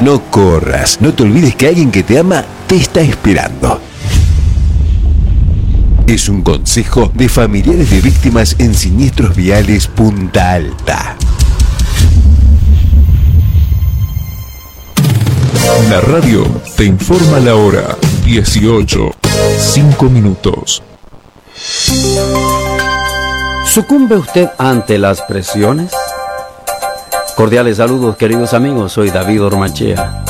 No corras, no te olvides que alguien que te ama te está esperando. Es un consejo de familiares de víctimas en siniestros viales Punta Alta. La radio te informa la hora 18:05. ¿Sucumbe usted ante las presiones? Cordiales saludos, queridos amigos, soy David Ormachea.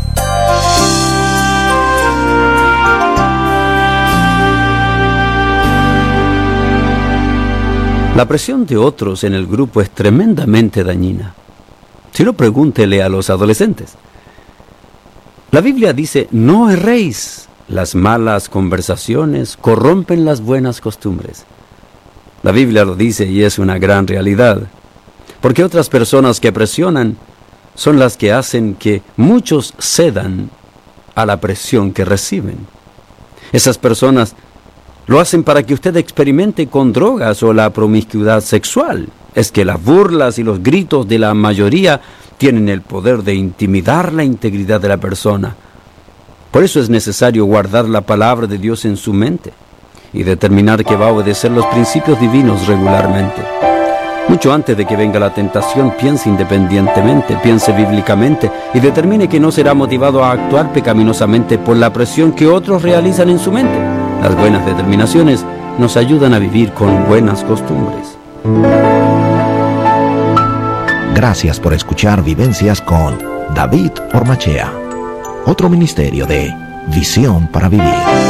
La presión de otros en el grupo es tremendamente dañina. Si no, pregúntele a los adolescentes. La Biblia dice, no erréis, las malas conversaciones corrompen las buenas costumbres. La Biblia lo dice y es una gran realidad, porque otras personas que presionan son las que hacen que muchos cedan a la presión que reciben. Esas personas lo hacen para que usted experimente con drogas o la promiscuidad sexual. Es que las burlas y los gritos de la mayoría tienen el poder de intimidar la integridad de la persona. Por eso es necesario guardar la palabra de Dios en su mente y determinar que va a obedecer los principios divinos regularmente. Mucho antes de que venga la tentación, piense independientemente, piense bíblicamente y determine que no será motivado a actuar pecaminosamente por la presión que otros realizan en su mente. Las buenas determinaciones nos ayudan a vivir con buenas costumbres. Gracias por escuchar Vivencias con David Ormachea, otro ministerio de Visión para Vivir.